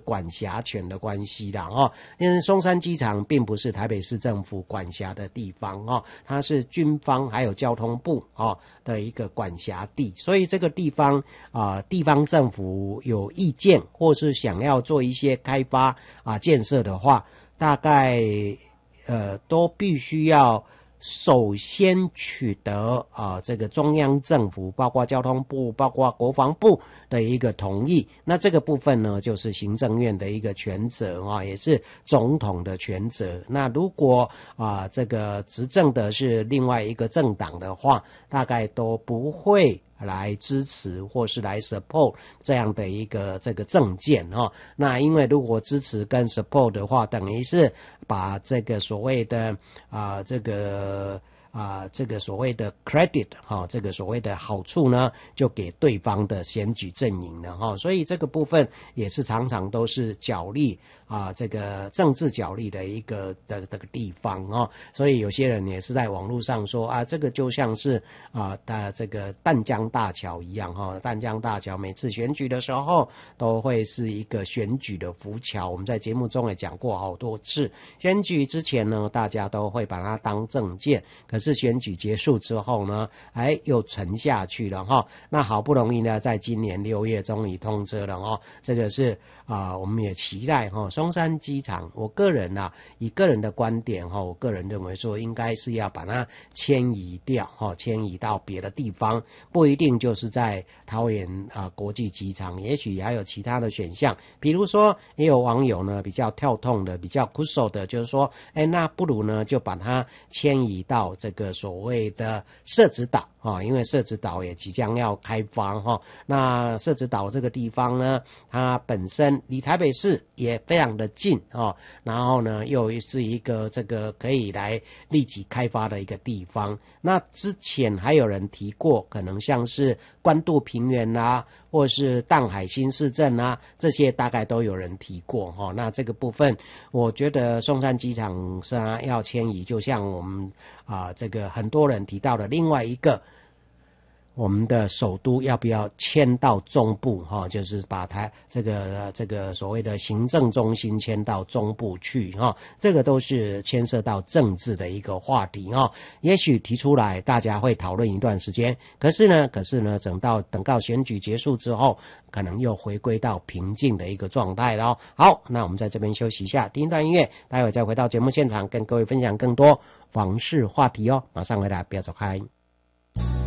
管辖权的关系啦哦，因为松山机场并不是台北市政府管辖的地方哦，它是军方还有交通部哦的一个管辖地，所以这个地方地方政府有意见或是想要做一些开发建设的话，大概都必须要首先取得这个中央政府包括交通部包括国防部的一个同意，那这个部分呢就是行政院的一个权责也是总统的权责。那如果这个执政的是另外一个政党的话，大概都不会来支持或是来 support 这样的一个这个政见那因为如果支持跟 support 的话，等于是把这个所谓的这个所谓的 credit 这个所谓的好处呢，就给对方的选举阵营了所以这个部分也是常常都是角力这个政治角力的一个的这个地方所以有些人也是在网络上说这个就像是这个淡江大桥一样淡江大桥每次选举的时候都会是一个选举的浮桥，我们在节目中也讲过好多次，选举之前呢大家都会把它当政见，可是选举结束之后呢又沉下去了那好不容易呢在今年6月终于通车了这个是我们也期待松山机场，我个人以个人的观点我个人认为说应该是要把它迁移掉迁移到别的地方，不一定就是在桃园国际机场，也许还有其他的选项，比如说也有网友呢比较跳痛的比较酷手的就是说那不如呢就把它迁移到这个所谓的社子岛因为社子岛也即将要开发那社子岛这个地方呢，它本身离台北市也非常的近然后呢又是一个这个可以来立即开发的一个地方。那之前还有人提过可能像是关渡平原或是淡海新市镇这些大概都有人提过那这个部分我觉得松山机场是要迁移，就像我们这个很多人提到的另外一个，我们的首都要不要迁到中部就是把它这个所谓的行政中心迁到中部去这个都是牵涉到政治的一个话题也许提出来大家会讨论一段时间，可是呢等到选举结束之后，可能又回归到平静的一个状态了好，那我们在这边休息一下，听一段音乐，待会再回到节目现场跟各位分享更多房市话题马上回来，不要走开。